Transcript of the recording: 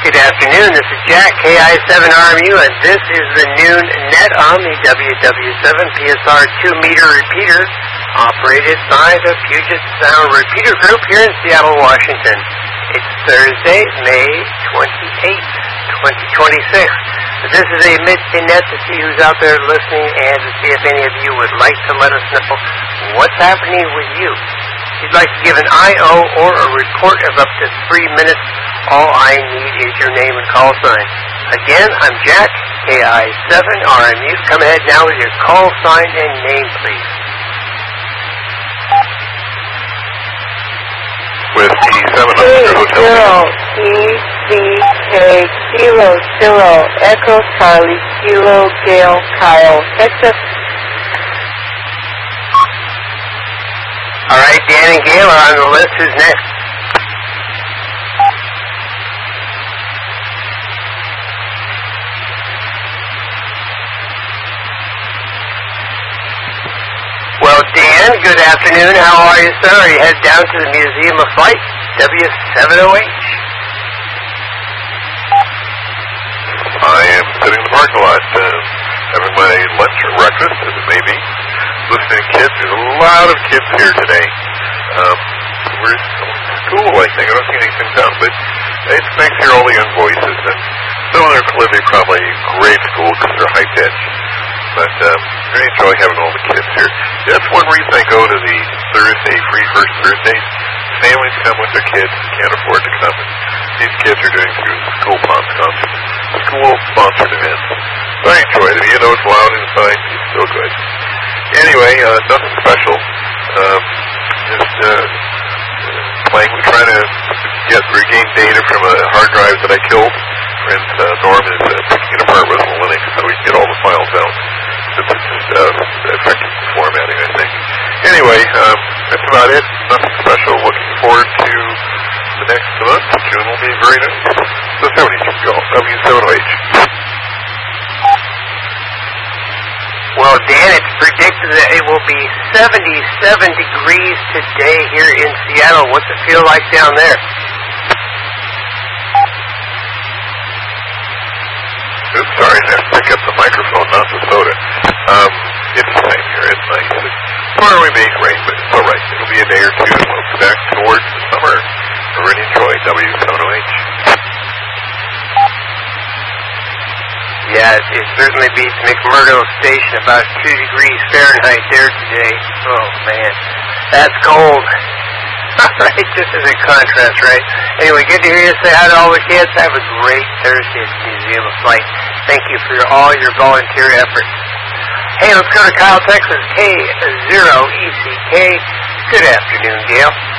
Good afternoon, this is Jack, KI7RMU, and this is the noon net on the WW7 PSR 2-meter repeater, operated by the Puget Sound Repeater Group here in Seattle, Washington. It's Thursday, May 28th, 2026. This is a midday net to see who's out there listening and to see if any of you would like to let us know what's happening with you. If you'd like to give an I.O. or a report of up to 3 minutes, all I need is your name and call sign. Again, I'm Jack, KI7RMU. Come ahead now with your call sign and name, please. With T700 Hotel. ECK Kilo Zero Echo Charlie Kilo Gail Kyle Texas. All right, Dan and Gail are on the list. Who's next? Well, Dan, good afternoon. How are you, sir? Are you headed down to the Museum of Flight, W70H? I am sitting in the parking lot, having my lunch or breakfast, as it may be. Listening to kids. There's a lot of kids here today. We're in school, I think. I don't see anything down, but it's nice to hear all the young voices. And some of them are probably grade school because they're high pitch. But I enjoy having all the kids here. That's one reason I go to the Thursday, Free First Thursdays. Families come with their kids who can't afford to come. And these kids are doing through school-sponsored events. So I enjoy it. Even though it's loud inside, it's still good. Anyway, nothing special. Just playing, trying to regain data from a hard drive that I killed. Friend Norm is picking it apart with Linux so we can get all the files out. It's just effective formatting, I think. Anyway, that's about it. Nothing special. Looking forward to the next month. June will be very nice. The 70s go. W7H. Well, Dan, it's predicted that it will be 77 degrees today here in Seattle. What's it feel like down there? Oops, sorry, I have to pick up the microphone, not the soda. It's the same here. It's nice. Tomorrow we may rain, but it's all right. It'll be a day or two, and we'll be back towards the summer. I really enjoy W7OH. Yeah, it certainly beats McMurdo Station, about 2 degrees Fahrenheit there today. Oh, man. That's cold. All right, just as a contrast, right? Anyway, good to hear you say hi to all the kids. Have a great Thursday at the Museum of Flight. Thank you for all your volunteer efforts. Hey, let's go to Kyle, Texas, K0ECK. Good afternoon, Gail.